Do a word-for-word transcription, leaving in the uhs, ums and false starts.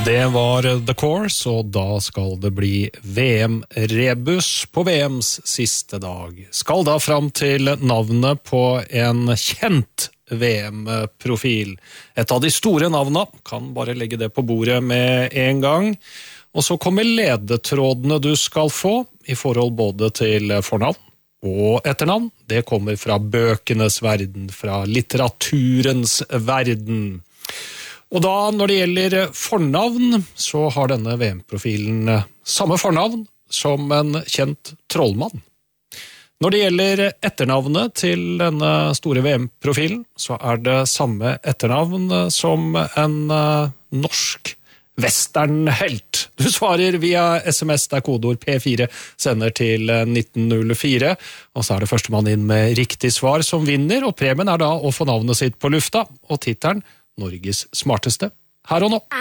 Det var The Course, og da skal det bli V M-rebus på V M's siste dag. Skal da fram til navnet på en kjent V M-profil. Et av de store navnene, kan bare legge det på bordet med en gang. Og så kommer ledetrådene du skal få, i forhold både til fornavn og etternavn. Det kommer fra bøkenes verden, fra litteraturens verden. Og da, når det gjelder fornavn, så har denne V M-profilen samme fornavn som en kjent trollmann. Når det gjelder etternavnet til denne store V M-profilen, så er det samme etternavn som en norsk westernhelt. Du svarer via sms der kodeord P fire sender til nitten null fire, og så er det førstemann inn med riktig svar som vinner, og premien er da å få navnet sitt på lufta, og tittelen Norges smarteste her og nå.